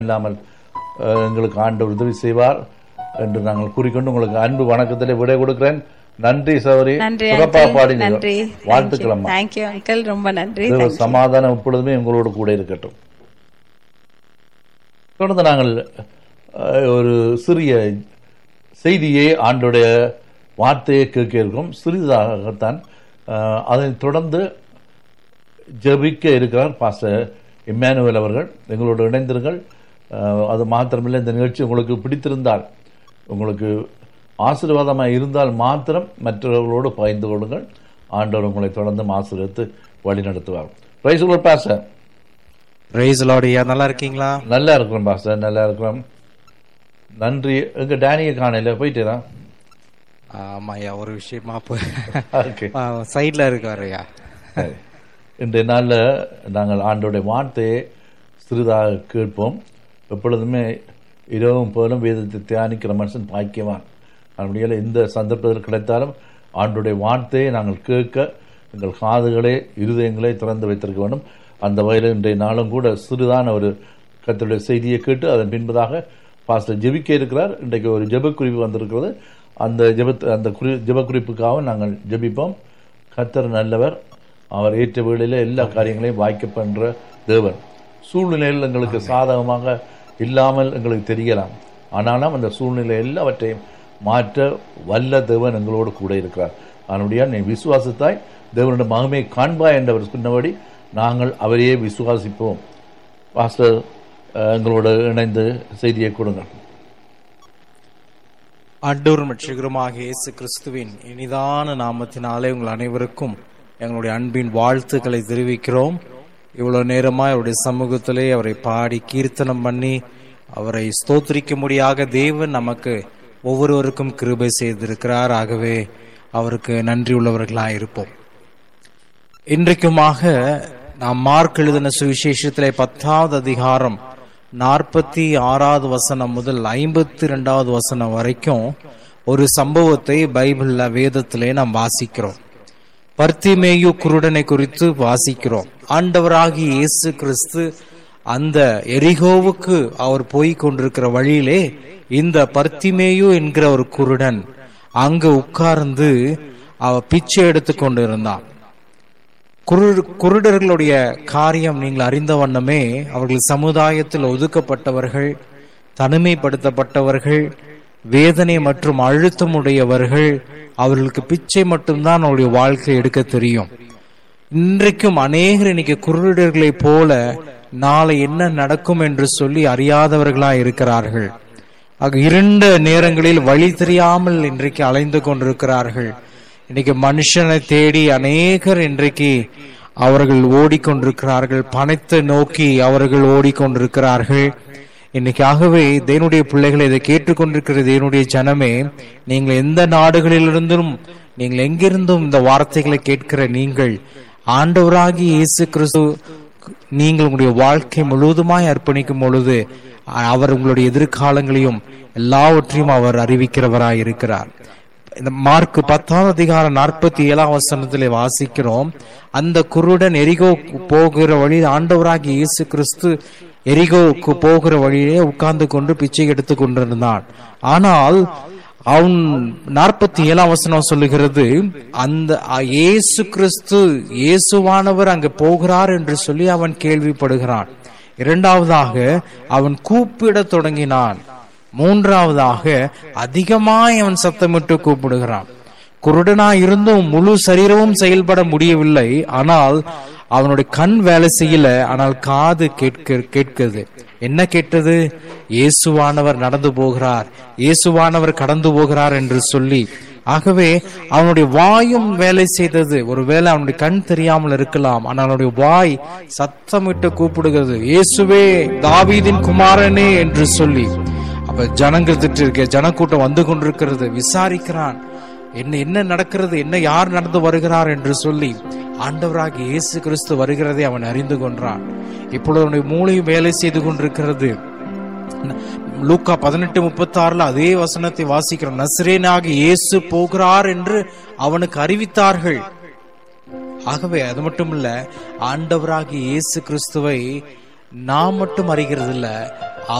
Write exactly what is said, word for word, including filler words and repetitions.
இல்லாமல் எங்களுக்கு ஆண்டவர் உதவி செய்வார் என்று நாங்கள் கூறிக்கொண்டு உங்களுக்கு அன்பு வணக்கத்திலே விடை கொடுக்கிறேன். நன்றி சௌரி, சிறப்பாக பாடினீங்க. வாழ்த்துக்கள். தேங்க்யூ அங்கிள், ரொம்ப நன்றி. சமாதானம் எப்பொழுதுமே உங்களோடு கூட இருக்கட்டும். தொடர்ந்து நாங்கள் ஒரு சிறிய செய்தியை ஆண்டுடைய வார்த்தையை கேட்க இருக்கோம். சிறிதாகத்தான். அதைத் தொடர்ந்து ஜெபிக்க இருக்கிறார் பாஸ்டர் இம்மானுவேல் அவர்கள். எங்களோடு இணைந்திருங்கள். அது மாத்திரமில்லை, இந்த நிகழ்ச்சி உங்களுக்கு பிடித்திருந்தால், உங்களுக்கு ஆசீர்வாதமாக இருந்தால் மாத்திரம் மற்றவர்களோடு பகிர்ந்து கொள்ளுங்கள். ஆண்டவர் உங்களை தொடர்ந்து ஆசீர்வதித்து வழி நடத்துவார். Praise the Lord pastor. Praise the Lord. நல்லா இருக்கீங்களா? நல்லா இருக்கிறோம் பாஸ்டர், நல்லா இருக்கிறோம். நன்றி. எங்க டேனியை காணையில போயிட்டேனா? ஆமாய்யா, ஒரு விஷயமா சைட்ல இருக்காருயா. இன்றைய நாளில் நாங்கள் ஆண்டோடைய வார்த்தையை சிறிதாக கேட்போம். எப்பொழுதுமே இரவும் போலும் வேதத்தை தியானிக்கிற மனுஷன் பாக்கியவான். அப்படியே இந்த சந்தர்ப்பத்தில் கிடைத்தாலும் ஆண்டுடைய வார்த்தையை நாங்கள் கேட்க எங்கள் காதுகளே இருதயங்களே திறந்து வைத்திருக்க வேண்டும். அந்த வகையில் இன்றைய நாளும் கூட சிறிதான ஒரு கர்த்தருடைய செய்தியை கேட்டு அதன் பின்பதாக பாஸ்டர் ஜெபிக்க இருக்கிறார். இன்றைக்கு ஒரு ஜெப குறிப்பு வந்திருக்கிறது. அந்த ஜெப அந்த குறி ஜெப குறிப்புக்காக நாங்கள் ஜெபிப்போம். கர்த்தர் நல்லவர். அவர் ஏற்ற வேளையில எல்லா காரியங்களையும் வாய்க்க பண்ற தேவன். சூழ்நிலையில் எங்களுக்கு சாதகமாக இல்லாமல் எங்களுக்கு தெரியலாம். ஆனாலும் அந்த சூழ்நிலை எல்லாவற்றையும் மாற்ற வல்ல தேவன் எங்களோடு கூட இருக்கிறார். அதனுடைய நீ விசுவாசத்தாய் தேவனுடைய மகிமையை காண்பாய் என்றவர் சொன்னபடி நாங்கள் அவரையே விசுவாசிப்போம். பாஸ்டர் எங்களோடு இணைந்து செய்தியை கொடுங்க. ஆண்டவரும் ரட்சகருமாக இயேசு கிறிஸ்துவின் இனிதான நாமத்தினாலே உங்கள் அனைவருக்கும் எங்களுடைய அன்பின் வாழ்த்துக்களை தெரிவிக்கிறோம். இவ்வளவு நேரமா அவருடைய சமூகத்திலே அவரை பாடி கீர்த்தனம் பண்ணி அவரை ஸ்தோத்திரிக்கும்படியாக தேவன் நமக்கு ஒவ்வொருவருக்கும் கிருபை செய்திருக்கிறார். ஆகவே அவருக்கு நன்றி உள்ளவர்களாக இருப்போம். இன்றைக்குமாக நாம் மார்க் எழுதின சுவிசேஷத்திலே பத்தாவது அதிகாரம் நாற்பத்தி ஆறாவது வசனம் முதல் ஐம்பத்தி இரண்டாவது வசனம் வரைக்கும் ஒரு சம்பவத்தை பைபிள்ல வேதத்திலே நாம் வாசிக்கிறோம். பர்த்திமேயு குருடனை குறித்து வாசிக்கிறோம். ஆண்டவராகிய இயேசு கிறிஸ்து அந்த எரிகோவுக்கு அவர் போய் கொண்டிருக்கிற வழியிலே இந்த பர்த்திமேயு என்கிற ஒரு குருடன் அங்கு உட்கார்ந்து அவ பிச்சை எடுத்து கொண்டிருந்தான். குருடர்களுடைய காரியம் நீங்கள் அறிந்த வண்ணமே, அவர்கள் சமுதாயத்தில் ஒதுக்கப்பட்டவர்கள், தனிமைப்படுத்தப்பட்டவர்கள், வேதனை மற்றும் அழுத்தம் உடையவர்கள். அவர்களுக்கு பிச்சை மட்டும்தான் அவருடைய வாழ்க்கை எடுக்க தெரியும். இன்றைக்கும் அநேகர் இன்னைக்கு குருடர்களை போல நாளை என்ன நடக்கும் என்று சொல்லி அறியாதவர்களா இருக்கிறார்கள். ஆக இரண்டு நேரங்களில் வழி தெரியாமல் இன்றைக்கு அலைந்து கொண்டிருக்கிறார்கள். இன்னைக்கு மனுஷனை தேடி அநேகர் இன்றைக்கு அவர்கள் ஓடிக்கொண்டிருக்கிறார்கள். பணத்தை நோக்கி அவர்கள் ஓடிக்கொண்டிருக்கிறார்கள். இன்னைக்காகவே தேவனுடைய பிள்ளைகளை இதை கேட்டுக்கொண்டிருக்கிற தேவனுடைய ஜனமே, நீங்கள் எந்த நாடுகளிலிருந்தும் நீங்கள் எங்கிருந்தும் இந்த வார்த்தைகளை கேட்கிற நீங்கள், ஆண்டவராகி இயேசு கிறிஸ்து நீங்கள் உங்களுடைய வாழ்க்கை முழுவதுமாய் அர்ப்பணிக்கும் பொழுது அவர் உங்களுடைய எதிர்காலங்களையும் எல்லாவற்றையும் அவர் அறிவிக்கிறவராய் இருக்கிறார். இந்த மார்க் பத்தாவது அதிகாரம் நாற்பத்தி ஏழாம் வசனத்திலே வாசிக்கிறோம். அந்த குருடன் எரிகோ போகிற வழியில் ஆண்டவராகி இயேசு கிறிஸ்து எரிகோவுக்கு போகிற வழியிலே உட்கார்ந்து கொண்டு பிச்சை எடுத்து கொண்டிருந்தான். ஆனால் அவன் நாற்பத்தி ஏழாம் வசனம் சொல்லுகிறது, அந்த இயேசு கிறிஸ்து இயேசுவானவர் அங்கு போகிறார் என்று சொல்லி அவன் கேள்விப்படுகிறான். இரண்டாவதாக அவன் கூப்பிட தொடங்கினான். மூன்றாவதாக அதிகமாய் அவன் சத்தமிட்டு கூப்பிடுகிறான். குருடனா இருந்தும் முழு சரீரமும் செயல்பட முடியவில்லை. ஆனால் அவனுடைய கண் வேலை செய்யல, ஆனால் காது கேட்க கேட்கிறது. என்ன கேட்டது? இயேசுவானவர் நடந்து போகிறார், இயேசுவானவர் கடந்து போகிறார் என்று சொல்லி. ஆகவே அவனுடைய வாயும் வேலை செய்தது. ஒருவேளை அவனுடைய கண் தெரியாமல் இருக்கலாம், ஆனால் அவனுடைய வாய் சத்தமிட்டு கூப்பிடுகிறது, இயேசுவே தாவீதின் குமாரனே என்று சொல்லி. அப்ப ஜனங்கள் திட்டு இருக்க, ஜனக்கூட்டம் வந்து கொண்டிருக்கிறது. விசாரிக்கிறான், என்ன என்ன நடக்கிறது, என்ன யார் நடந்து வருகிறார் என்று சொல்லி. ஆண்டவராகிய இயேசு கிறிஸ்து வருகிறதை அவன் அறிந்து கொண்டான். இப்பொழுது அவனுடைய மூளையும் வேலை செய்து கொண்டிருக்கிறது. லூக்கா பதினெட்டு முப்பத்தி ஆறுல அதே வசனத்தை வாசிக்கிறோம். நசரேனாகிய இயேசு போகிறார் என்று அவனுக்கு அறிவித்தார்கள். ஆகவே அது மட்டும் இல்ல, ஆண்டவராகிய இயேசு கிறிஸ்துவை நான் மட்டும் அறிகிறது இல்ல,